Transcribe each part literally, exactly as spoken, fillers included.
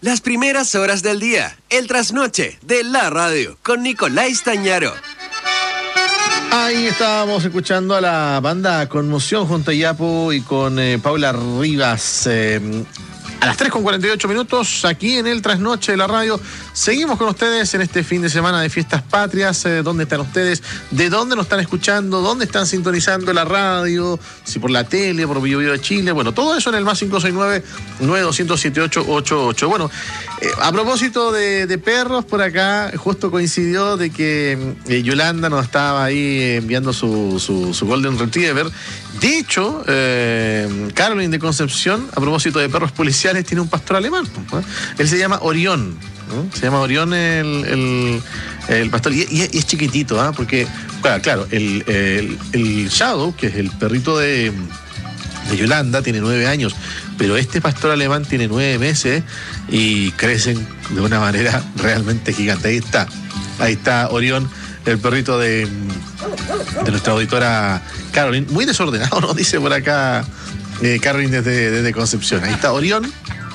Las primeras horas del día, el trasnoche de la radio, con Nicolás Tañaro. Ahí estábamos escuchando a la banda Conmoción junto a Yapo y con eh, Paula Rivas. Eh, a las tres con cuarenta y ocho minutos, aquí en el Trasnoche de la radio. Seguimos con ustedes en este fin de semana de Fiestas Patrias. Eh, ¿Dónde están ustedes? ¿De dónde nos están escuchando? ¿Dónde están sintonizando la radio? Si por la tele, por Bio Bio de Chile. Bueno, todo eso en el más cinco seis nueve, nueve dos cero siete ocho ocho ocho. Bueno, eh, a propósito de, de perros, por acá justo coincidió de que eh, Yolanda nos estaba ahí enviando su, su, su Golden Retriever. De hecho, eh, Caroline de Concepción, a propósito de perros policiales, tiene un pastor alemán. ¿no? Él se llama Orión. ¿no? Se llama Orión el, el, el pastor. Y, y, y es chiquitito, ¿eh? porque, claro, claro el, el, el Shadow, que es el perrito de, de Yolanda, tiene nueve años. Pero este pastor alemán tiene nueve meses y crecen de una manera realmente gigante. Ahí está. Ahí está Orión, el perrito de, de nuestra auditora Caroline. Muy desordenado, nos dice por acá eh, Caroline desde, desde Concepción. Ahí está Orión,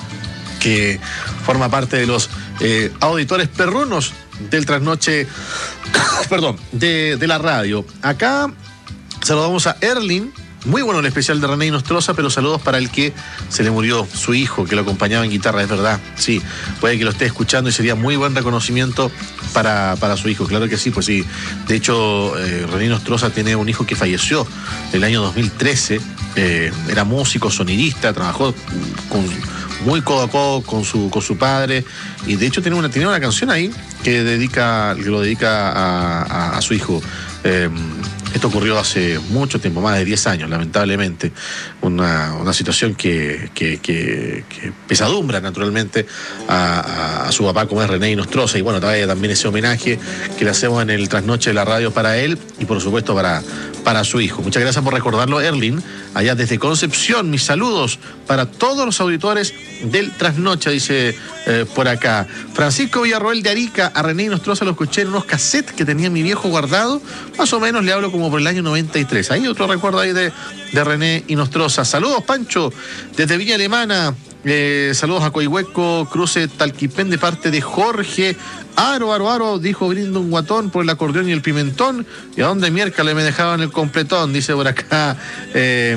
que forma parte de los eh, auditores perrunos del trasnoche, perdón, de, de la radio. Acá saludamos a Erlin. Muy bueno el especial de René y Nostroza, pero saludos para el que se le murió su hijo, que lo acompañaba en guitarra, es verdad. Sí, puede que lo esté escuchando y sería muy buen reconocimiento para, para su hijo. Claro que sí, pues sí. De hecho, eh, René Nostroza tiene un hijo que falleció el año dos mil trece. Eh, era músico, sonidista, trabajó con, muy codo a codo con su, con su padre. Y de hecho tiene una, tiene una canción ahí que, dedica, que lo dedica a, a, a su hijo. Eh, Esto ocurrió hace mucho tiempo, más de diez años, lamentablemente. Una, una situación que, que, que, que pesadumbra, naturalmente, a, a, a su papá, como es René Nostroza. Y bueno, todavía también ese homenaje que le hacemos en el Trasnoche de la radio para él y, por supuesto, para, para su hijo. Muchas gracias por recordarlo, Erlin. Allá desde Concepción, mis saludos para todos los auditores del Trasnoche, dice eh, por acá. Francisco Villarroel de Arica, a René Nostroza lo escuché en unos cassettes que tenía mi viejo guardado. Más o menos le hablo como por el año noventa y tres. Ahí otro recuerdo ahí de, de René y Nostroza. Saludos, Pancho, desde Villa Alemana. Eh, saludos a Coihueco, Cruce Talquipén, de parte de Jorge. Aro, aro, aro, dijo brindo un guatón por el acordeón y el pimentón. ¿Y a dónde miércoles me dejaban el completón? Dice por acá eh,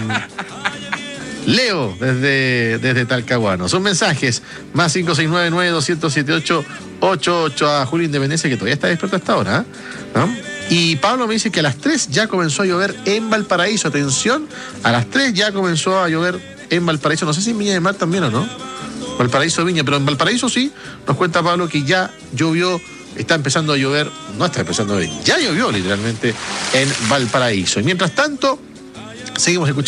Leo, desde, desde Talcahuano. Son mensajes, más cinco seis nueve, nueve dos cero siete ocho ocho ocho. A Julio Independencia, que todavía está despierto hasta ahora, ¿no? Y Pablo me dice que a las tres ya comenzó a llover en Valparaíso. Atención, a las tres ya comenzó a llover en Valparaíso. No sé si en Viña del Mar también o no. Valparaíso, Viña, pero en Valparaíso sí. Nos cuenta Pablo que ya llovió, está empezando a llover. No está empezando a llover, ya llovió literalmente en Valparaíso. Y mientras tanto, seguimos escuchando.